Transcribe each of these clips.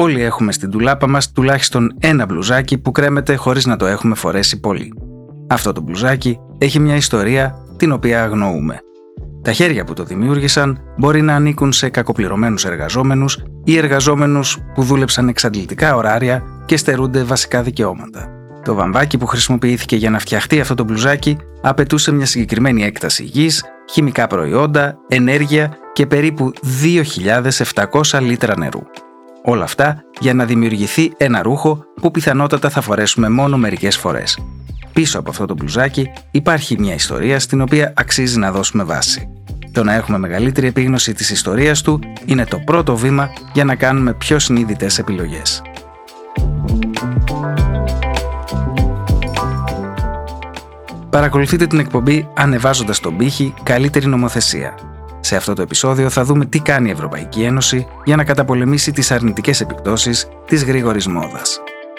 όλοι έχουμε στην ντουλάπα μας τουλάχιστον ένα μπλουζάκι που κρέμεται χωρίς να το έχουμε φορέσει πολύ. Αυτό το μπλουζάκι έχει μια ιστορία την οποία αγνοούμε. Τα χέρια που το δημιούργησαν μπορεί να ανήκουν σε κακοπληρωμένους εργαζόμενους ή εργαζόμενους που δούλεψαν εξαντλητικά ωράρια και στερούνται βασικά δικαιώματα. Το βαμβάκι που χρησιμοποιήθηκε για να φτιαχτεί αυτό το μπλουζάκι απαιτούσε μια συγκεκριμένη έκταση γης, χημικά προϊόντα, ενέργεια και περίπου 2.700 λίτρα νερού. Όλα αυτά για να δημιουργηθεί ένα ρούχο που πιθανότατα θα φορέσουμε μόνο μερικές φορές. Πίσω από αυτό το μπλουζάκι υπάρχει μια ιστορία στην οποία αξίζει να δώσουμε βάση. Το να έχουμε μεγαλύτερη επίγνωση της ιστορίας του είναι το πρώτο βήμα για να κάνουμε πιο συνείδητες επιλογές. Παρακολουθείτε την εκπομπή «Ανεβάζοντας τον πύχη, καλύτερη νομοθεσία». Σε αυτό το επεισόδιο θα δούμε τι κάνει η Ευρωπαϊκή Ένωση για να καταπολεμήσει τις αρνητικές επιπτώσεις της γρήγορης μόδας.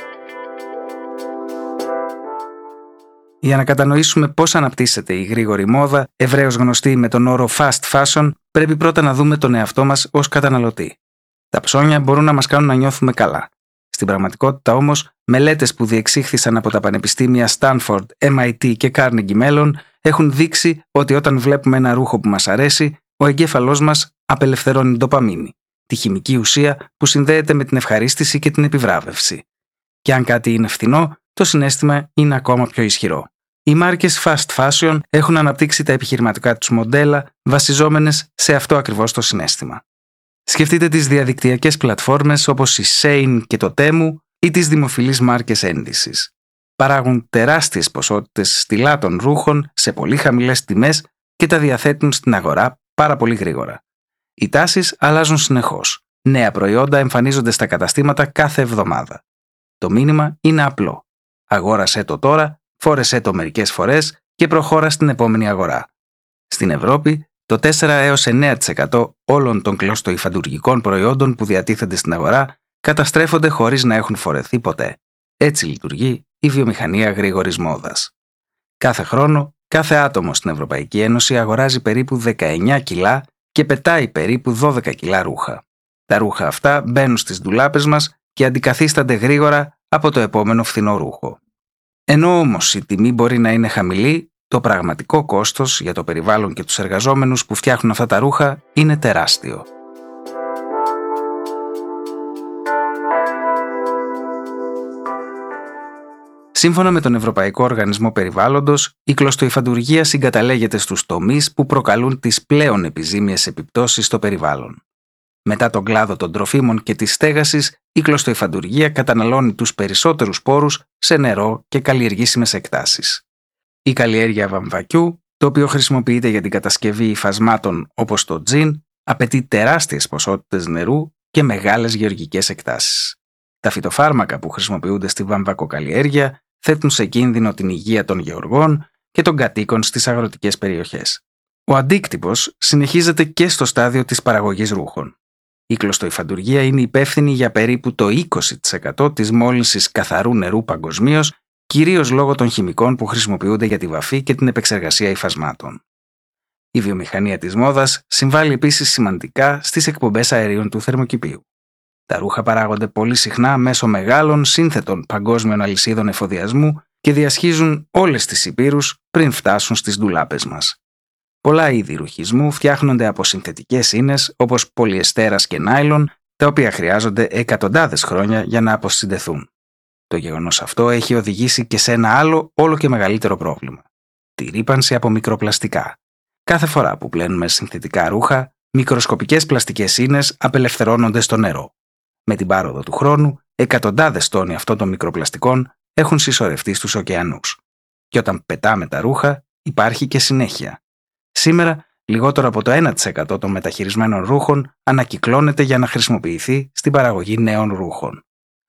Για να κατανοήσουμε πώς αναπτύσσεται η γρήγορη μόδα, ευρέως γνωστή με τον όρο fast fashion, πρέπει πρώτα να δούμε τον εαυτό μας ως καταναλωτή. Τα ψώνια μπορούν να μας κάνουν να νιώθουμε καλά. Στην πραγματικότητα όμως, μελέτες που διεξήχθησαν από τα πανεπιστήμια Stanford, MIT και Carnegie Mellon έχουν δείξει ότι όταν βλέπουμε ένα ρούχο που μας αρέσει, ο εγκέφαλός μας απελευθερώνει ντοπαμίνη, τη χημική ουσία που συνδέεται με την ευχαρίστηση και την επιβράβευση. Και αν κάτι είναι φθηνό, το συναίσθημα είναι ακόμα πιο ισχυρό. Οι μάρκες fast fashion έχουν αναπτύξει τα επιχειρηματικά τους μοντέλα βασιζόμενες σε αυτό ακριβώς το συναίσθημα. Σκεφτείτε τις διαδικτυακές πλατφόρμες όπως η Shein και το Temu ή τις δημοφιλείς μάρκες ένδυσης. Παράγουν τεράστιες ποσότητες στιλάτων ρούχων σε πολύ χαμηλές τιμές και τα διαθέτουν στην αγορά πάρα πολύ γρήγορα. Οι τάσεις αλλάζουν συνεχώς. Νέα προϊόντα εμφανίζονται στα καταστήματα κάθε εβδομάδα. Το μήνυμα είναι απλό. Αγόρασέ το τώρα, φόρεσέ το μερικές φορές και προχώρα στην επόμενη αγορά. Στην Ευρώπη, το 4 έως 9% όλων των κλωστοϊφαντουργικών προϊόντων που διατίθενται στην αγορά καταστρέφονται χωρίς να έχουν φορεθεί ποτέ. Έτσι λειτουργεί η βιομηχανία γρήγορης μόδας. Κάθε χρόνο, κάθε άτομο στην Ευρωπαϊκή Ένωση αγοράζει περίπου 19 κιλά και πετάει περίπου 12 κιλά ρούχα. Τα ρούχα αυτά μπαίνουν στις ντουλάπες μας και αντικαθίστανται γρήγορα από το επόμενο φθηνό ρούχο. Ενώ όμως η τιμή μπορεί να είναι χαμηλή, το πραγματικό κόστος για το περιβάλλον και τους εργαζόμενους που φτιάχνουν αυτά τα ρούχα είναι τεράστιο. Σύμφωνα με τον Ευρωπαϊκό Οργανισμό Περιβάλλοντος, η κλωστοϊφαντουργία συγκαταλέγεται στους τομείς που προκαλούν τις πλέον επιζήμιες επιπτώσεις στο περιβάλλον. Μετά τον κλάδο των τροφίμων και της στέγασης, η κλωστοϊφαντουργία καταναλώνει τους περισσότερους πόρους σε νερό και καλλιεργήσιμες εκτάσεις. Η καλλιέργεια βαμβακιού, το οποίο χρησιμοποιείται για την κατασκευή υφασμάτων όπως το τζιν, απαιτεί τεράστιες ποσότητες νερού και μεγάλες γεωργικές εκτάσεις. Τα φυτοφάρμακα που χρησιμοποιούνται στη βαμβακοκαλλιέργεια θέτουν σε κίνδυνο την υγεία των γεωργών και των κατοίκων στις αγροτικές περιοχές. Ο αντίκτυπος συνεχίζεται και στο στάδιο της παραγωγής ρούχων. Η κλωστοϊφαντουργία είναι υπεύθυνη για περίπου το 20% της μόλυνσης καθαρού νερού παγκοσμίως, κυρίως λόγω των χημικών που χρησιμοποιούνται για τη βαφή και την επεξεργασία υφασμάτων. Η βιομηχανία της μόδας συμβάλλει επίσης σημαντικά στις εκπομπές αερίων του θερμοκηπίου. Τα ρούχα παράγονται πολύ συχνά μέσω μεγάλων σύνθετων παγκόσμιων αλυσίδων εφοδιασμού και διασχίζουν όλες τις υπήρους πριν φτάσουν στις ντουλάπες μας. Πολλά είδη ρουχισμού φτιάχνονται από συνθετικές ίνες όπως πολυεστέρας και νάιλον, τα οποία χρειάζονται εκατοντάδες χρόνια για να αποσυντεθούν. Το γεγονός αυτό έχει οδηγήσει και σε ένα άλλο όλο και μεγαλύτερο πρόβλημα: τη ρύπανση από μικροπλαστικά. Κάθε φορά που πλένουμε συνθετικά ρούχα, μικροσκοπικές πλαστικές ίνες απελευθερώνονται στο νερό. Με την πάροδο του χρόνου, εκατοντάδες τόνοι αυτών των μικροπλαστικών έχουν συσσωρευτεί στους ωκεανούς. Και όταν πετάμε τα ρούχα, υπάρχει και συνέχεια. Σήμερα, λιγότερο από το 1% των μεταχειρισμένων ρούχων ανακυκλώνεται για να χρησιμοποιηθεί στην παραγωγή νέων ρούχων.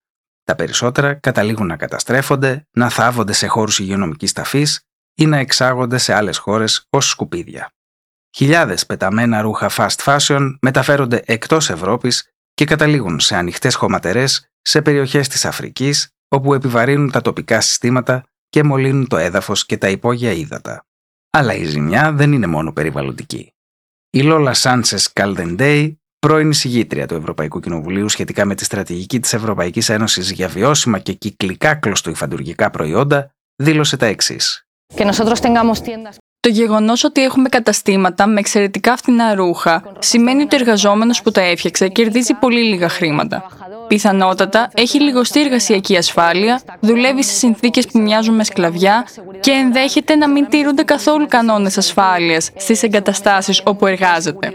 Τα περισσότερα καταλήγουν να καταστρέφονται, να θάβονται σε χώρους υγειονομικής ταφής ή να εξάγονται σε άλλες χώρες ως σκουπίδια. Χιλιάδες πεταμένα ρούχα fast fashion μεταφέρονται εκτός Ευρώπης και καταλήγουν σε ανοιχτές χωματερές σε περιοχές της Αφρικής, όπου επιβαρύνουν τα τοπικά συστήματα και μολύνουν το έδαφος και τα υπόγεια ύδατα. Αλλά η ζημιά δεν είναι μόνο περιβαλλοντική. Η Λόλα Σάντσες Καλδεντέι, πρώην εισηγήτρια του Ευρωπαϊκού Κοινοβουλίου σχετικά με τη στρατηγική της Ευρωπαϊκής Ένωσης για βιώσιμα και κυκλικά κλωστοϊφαντουργικά προϊόντα, δήλωσε τα εξής. Το γεγονός ότι έχουμε καταστήματα με εξαιρετικά φθηνά ρούχα σημαίνει ότι ο εργαζόμενος που τα έφτιαξε κερδίζει πολύ λίγα χρήματα. Πιθανότατα έχει λιγοστή εργασιακή ασφάλεια, δουλεύει σε συνθήκες που μοιάζουν με σκλαβιά και ενδέχεται να μην τηρούνται καθόλου κανόνες ασφάλειας στις εγκαταστάσεις όπου εργάζεται.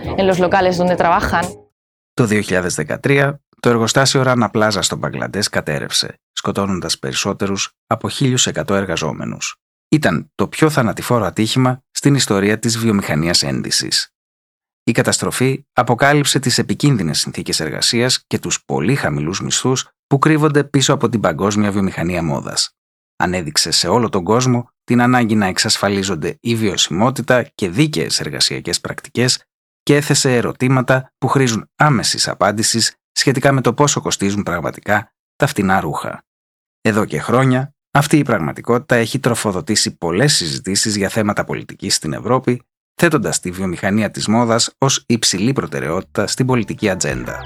Το 2013, το εργοστάσιο Ράνα Πλάζα στο Μπαγκλαντές κατέρρευσε, σκοτώνοντας περισσότερους από 1.100 εργαζόμενους. Ήταν το πιο θανατηφόρο ατύχημα στην ιστορία της βιομηχανίας ένδυσης. Η καταστροφή αποκάλυψε τις επικίνδυνες συνθήκες εργασίας και τους πολύ χαμηλούς μισθούς που κρύβονται πίσω από την παγκόσμια βιομηχανία μόδας. Ανέδειξε σε όλο τον κόσμο την ανάγκη να εξασφαλίζονται η βιωσιμότητα και δίκαιες εργασιακές πρακτικές και έθεσε ερωτήματα που χρήζουν άμεσης απάντησης σχετικά με το πόσο κοστίζουν πραγματικά τα φτηνά ρούχα. Εδώ και χρόνια, αυτή η πραγματικότητα έχει τροφοδοτήσει πολλές συζητήσεις για θέματα πολιτικής στην Ευρώπη, θέτοντας τη βιομηχανία της μόδας ως υψηλή προτεραιότητα στην πολιτική ατζέντα.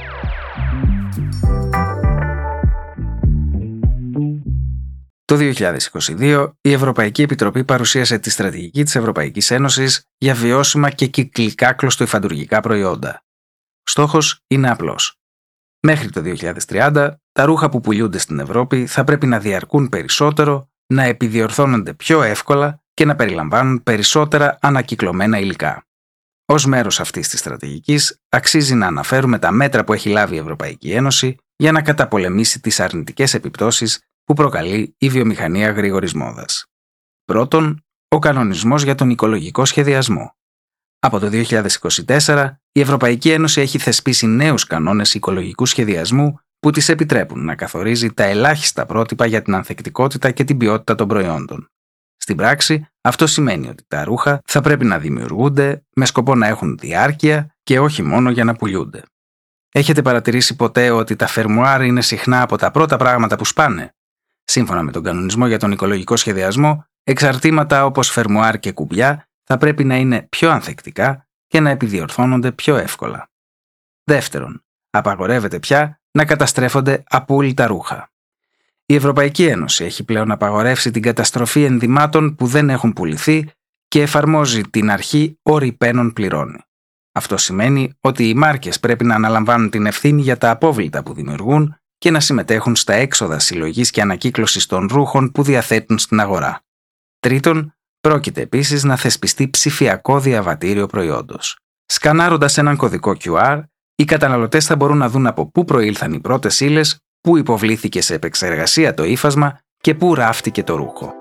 Το 2022, η Ευρωπαϊκή Επιτροπή παρουσίασε τη στρατηγική της Ευρωπαϊκής Ένωσης για βιώσιμα και κυκλικά κλωστοϊφαντουργικά προϊόντα. Στόχος είναι απλός. Μέχρι το 2030, τα ρούχα που πουλιούνται στην Ευρώπη θα πρέπει να διαρκούν περισσότερο, να επιδιορθώνονται πιο εύκολα και να περιλαμβάνουν περισσότερα ανακυκλωμένα υλικά. Ως μέρος αυτής της στρατηγικής, αξίζει να αναφέρουμε τα μέτρα που έχει λάβει η Ευρωπαϊκή Ένωση για να καταπολεμήσει τις αρνητικές επιπτώσεις που προκαλεί η βιομηχανία γρήγορης μόδας. Πρώτον, ο κανονισμός για τον οικολογικό σχεδιασμό. Από το 2024, η Ευρωπαϊκή Ένωση έχει θεσπίσει νέους κανόνες οικολογικού σχεδιασμού που της επιτρέπουν να καθορίζει τα ελάχιστα πρότυπα για την ανθεκτικότητα και την ποιότητα των προϊόντων. Στην πράξη, αυτό σημαίνει ότι τα ρούχα θα πρέπει να δημιουργούνται με σκοπό να έχουν διάρκεια και όχι μόνο για να πουλιούνται. Έχετε παρατηρήσει ποτέ ότι τα φερμουάρ είναι συχνά από τα πρώτα πράγματα που σπάνε? Σύμφωνα με τον κανονισμό για τον οικολογικό σχεδιασμό, εξαρτήματα όπως φερμουάρ και κουμπιά θα πρέπει να είναι πιο ανθεκτικά και να επιδιορθώνονται πιο εύκολα. Δεύτερον, απαγορεύεται πια να καταστρέφονται απόλυτα ρούχα. Η Ευρωπαϊκή Ένωση έχει πλέον απαγορεύσει την καταστροφή ενδυμάτων που δεν έχουν πουληθεί και εφαρμόζει την αρχή «ο ρηπαίνων πληρώνει». Αυτό σημαίνει ότι οι μάρκες πρέπει να αναλαμβάνουν την ευθύνη για τα απόβλητα που δημιουργούν και να συμμετέχουν στα έξοδα συλλογής και ανακύκλωσης των ρούχων που διαθέτουν στην αγορά. Τρίτον, πρόκειται επίσης να θεσπιστεί ψηφιακό διαβατήριο προϊόντος. Σκανάροντας έναν κωδικό QR, οι καταναλωτές θα μπορούν να δουν από πού προήλθαν οι πρώτες ύλες, πού υποβλήθηκε σε επεξεργασία το ύφασμα και πού ράφτηκε το ρούχο.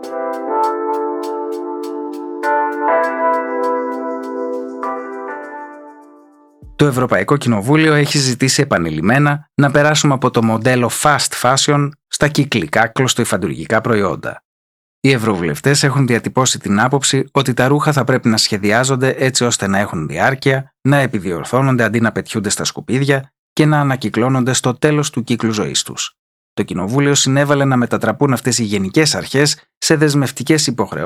Το Ευρωπαϊκό Κοινοβούλιο έχει ζητήσει επανειλημμένα να περάσουμε από το μοντέλο fast fashion στα κυκλικά κλωστοϊφαντουργικά προϊόντα. Οι ευρωβουλευτές έχουν διατυπώσει την άποψη ότι τα ρούχα θα πρέπει να σχεδιάζονται έτσι ώστε να έχουν διάρκεια, να επιδιορθώνονται αντί να πετιούνται στα σκουπίδια και να ανακυκλώνονται στο τέλος του κύκλου ζωής τους. Το Κοινοβούλιο συνέβαλε να μετατραπούν αυτές οι γενικές αρχές σε δεσμευτικές υποχρεώσεις